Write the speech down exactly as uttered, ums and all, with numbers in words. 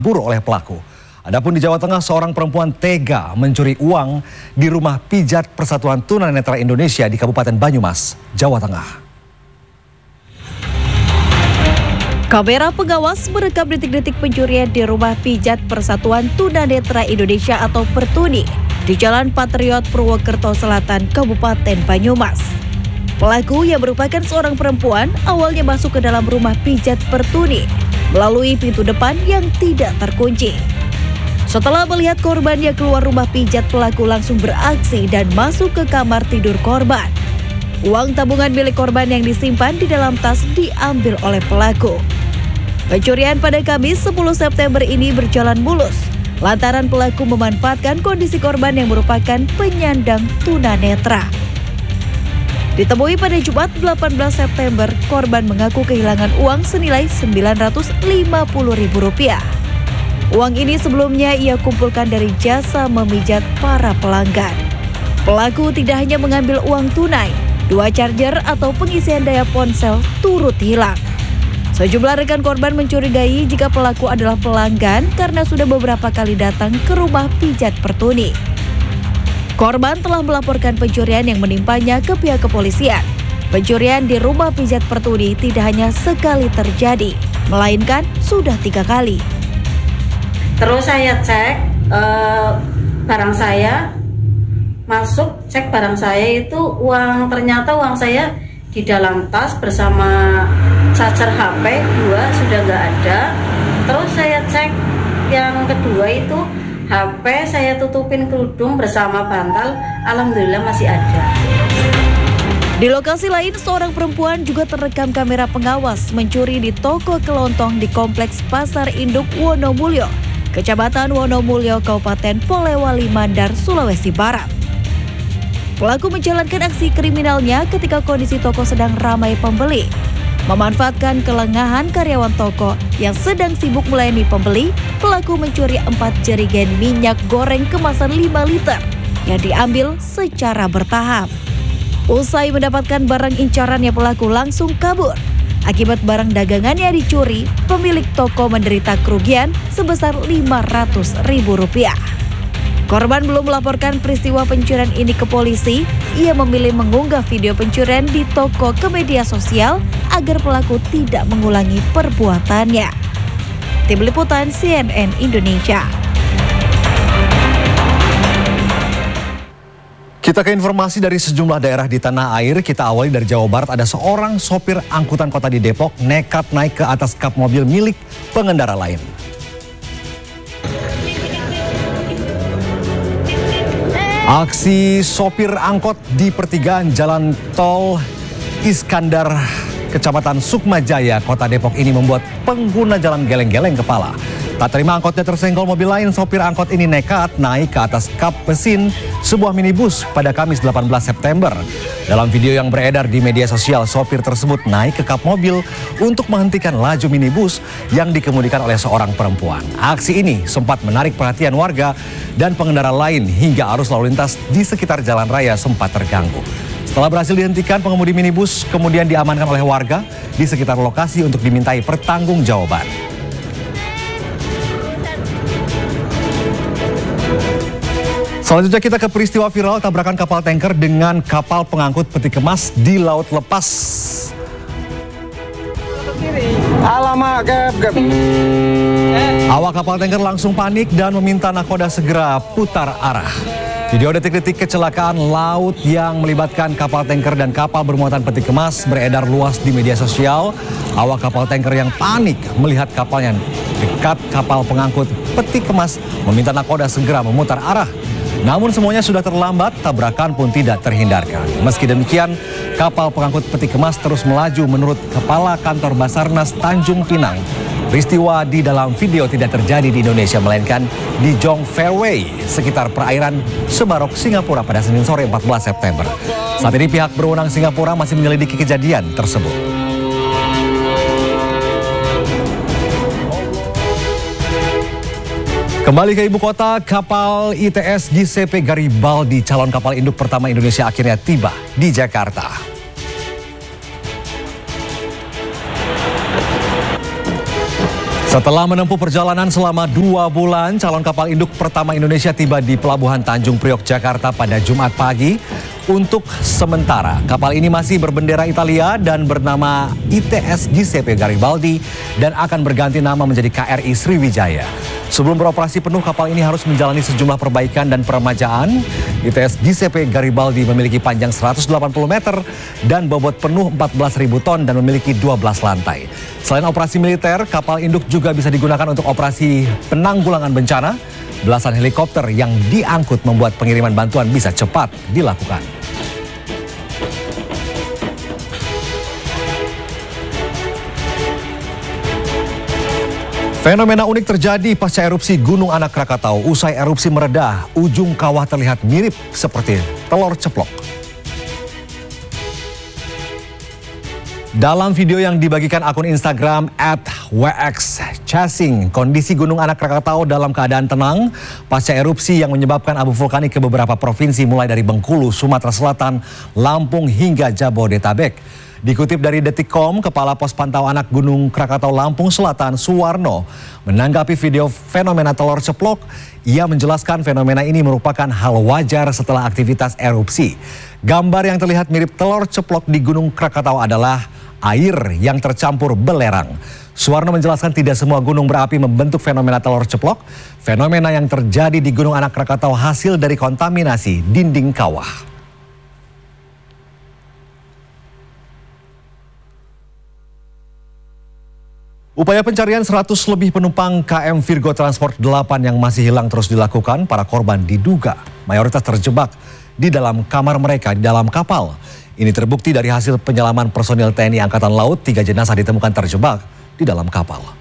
diburu oleh pelaku. Adapun di Jawa Tengah, seorang perempuan tega mencuri uang di rumah pijat Persatuan Tunanetra Indonesia di Kabupaten Banyumas, Jawa Tengah. Kamera pengawas merekam detik-detik pencurian di rumah pijat Persatuan Tunanetra Indonesia atau Pertuni di Jalan Patriot Purwokerto Selatan, Kabupaten Banyumas. Pelaku yang merupakan seorang perempuan awalnya masuk ke dalam rumah pijat Pertuni melalui pintu depan yang tidak terkunci. Setelah melihat korban yang keluar rumah pijat, pelaku langsung beraksi dan masuk ke kamar tidur korban. Uang tabungan milik korban yang disimpan di dalam tas diambil oleh pelaku. Pencurian pada Kamis sepuluh September ini berjalan mulus lantaran pelaku memanfaatkan kondisi korban yang merupakan penyandang tunanetra. Ditemui pada Jumat delapan belas September, korban mengaku kehilangan uang senilai sembilan ratus lima puluh ribu rupiah. Uang ini sebelumnya ia kumpulkan dari jasa memijat para pelanggan. Pelaku tidak hanya mengambil uang tunai, dua charger atau pengisian daya ponsel turut hilang. Sejumlah rekan korban mencurigai jika pelaku adalah pelanggan karena sudah beberapa kali datang ke rumah pijat Pertuni. Korban telah melaporkan pencurian yang menimpanya ke pihak kepolisian. Pencurian di rumah pijat Pertuni tidak hanya sekali terjadi, melainkan sudah tiga kali. Terus saya cek uh, barang saya, masuk cek barang saya itu uang, ternyata uang saya di dalam tas bersama charger H P dua sudah nggak ada. Terus saya cek yang kedua itu H P saya tutupin kerudung bersama bantal, alhamdulillah masih ada. Di lokasi lain, seorang perempuan juga terekam kamera pengawas mencuri di toko kelontong di Kompleks Pasar Induk Wonomulyo, Kecamatan Wonomulyo, Kabupaten Polewali Mandar, Sulawesi Barat. Pelaku menjalankan aksi kriminalnya ketika kondisi toko sedang ramai pembeli. Memanfaatkan kelengahan karyawan toko yang sedang sibuk melayani pembeli, pelaku mencuri empat jerigen minyak goreng kemasan lima liter yang diambil secara bertahap. Usai mendapatkan barang incarannya, pelaku langsung kabur. Akibat barang dagangannya dicuri, pemilik toko menderita kerugian sebesar lima ratus ribu rupiah. Korban belum melaporkan peristiwa pencurian ini ke polisi. Ia memilih mengunggah video pencurian di toko ke media sosial agar pelaku tidak mengulangi perbuatannya. Tim Liputan C N N Indonesia. Kita ke informasi dari sejumlah daerah di tanah air. Kita awali dari Jawa Barat. Ada seorang sopir angkutan kota di Depok nekat naik ke atas kap mobil milik pengendara lain. Aksi sopir angkot di pertigaan Jalan Tol Iskandar, Kecamatan Sukmajaya, Kota Depok ini membuat pengguna jalan geleng-geleng kepala. Tak terima angkotnya tersenggol mobil lain, sopir angkot ini nekat naik ke atas kap mesin sebuah minibus pada Kamis delapan belas September. Dalam video yang beredar di media sosial, sopir tersebut naik ke kap mobil untuk menghentikan laju minibus yang dikemudikan oleh seorang perempuan. Aksi ini sempat menarik perhatian warga dan pengendara lain hingga arus lalu lintas di sekitar jalan raya sempat terganggu. Setelah berhasil dihentikan, pengemudi minibus kemudian diamankan oleh warga di sekitar lokasi untuk dimintai pertanggungjawaban. Selanjutnya kita ke peristiwa viral tabrakan kapal tanker dengan kapal pengangkut peti kemas di laut lepas. Alamak, gap, gap. Awak kapal tanker langsung panik dan meminta nakoda segera putar arah. Video detik-detik kecelakaan laut yang melibatkan kapal tanker dan kapal bermuatan peti kemas beredar luas di media sosial. Awak kapal tanker yang panik melihat kapalnya dekat kapal pengangkut peti kemas meminta nakoda segera memutar arah. Namun semuanya sudah terlambat, tabrakan pun tidak terhindarkan. Meski demikian, kapal pengangkut peti kemas terus melaju menurut Kepala Kantor Basarnas Tanjung Pinang. Peristiwa di dalam video tidak terjadi di Indonesia, melainkan di Jong Fairway, sekitar perairan Sebarok, Singapura pada Senin sore empat belas September. Saat ini pihak berwenang Singapura masih menyelidiki kejadian tersebut. Kembali ke ibu kota, kapal I T S G C P Garibaldi, calon kapal induk pertama Indonesia, akhirnya tiba di Jakarta. Setelah menempuh perjalanan selama dua bulan, calon kapal induk pertama Indonesia tiba di Pelabuhan Tanjung Priok, Jakarta pada Jumat pagi. Untuk sementara, kapal ini masih berbendera Italia dan bernama I T S Giuseppe Garibaldi dan akan berganti nama menjadi K R I Sriwijaya. Sebelum beroperasi penuh, kapal ini harus menjalani sejumlah perbaikan dan peremajaan. I T S Giuseppe Garibaldi memiliki panjang seratus delapan puluh meter dan bobot penuh empat belas ribu ton dan memiliki dua belas lantai. Selain operasi militer, kapal induk juga bisa digunakan untuk operasi penanggulangan bencana. Belasan helikopter yang diangkut membuat pengiriman bantuan bisa cepat dilakukan. Fenomena unik terjadi pasca erupsi Gunung Anak Krakatau. Usai erupsi meredah, ujung kawah terlihat mirip seperti telur ceplok. Dalam video yang dibagikan akun Instagram at W X Chasing, kondisi Gunung Anak Krakatau dalam keadaan tenang pasca erupsi yang menyebabkan abu vulkanik ke beberapa provinsi mulai dari Bengkulu, Sumatera Selatan, Lampung hingga Jabodetabek. Dikutip dari Detik titik com, Kepala Pos Pantau Anak Gunung Krakatau Lampung Selatan, Suwarno, menanggapi video fenomena telur ceplok. Ia menjelaskan fenomena ini merupakan hal wajar setelah aktivitas erupsi. Gambar yang terlihat mirip telur ceplok di Gunung Krakatau adalah air yang tercampur belerang. Suwarno menjelaskan tidak semua gunung berapi membentuk fenomena telur ceplok. Fenomena yang terjadi di Gunung Anak Krakatau hasil dari kontaminasi dinding kawah. Upaya pencarian seratus lebih penumpang K M Virgo Transport delapan yang masih hilang terus dilakukan. Para korban diduga mayoritas terjebak di dalam kamar mereka di dalam kapal. Ini terbukti dari hasil penyelaman personil T N I Angkatan Laut, tiga jenazah ditemukan terjebak di dalam kapal.